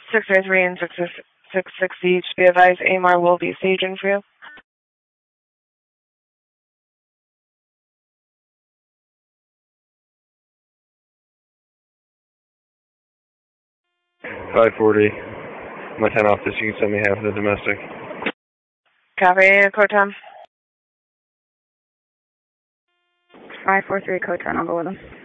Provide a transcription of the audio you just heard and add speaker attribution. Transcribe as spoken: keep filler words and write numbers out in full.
Speaker 1: six oh three and six sixty each. Be advised, A M R will be staging for you.
Speaker 2: five forty. My ten office, you can send me half of the domestic.
Speaker 1: Copy, code ten.
Speaker 3: five four three, code ten, I'll go with them.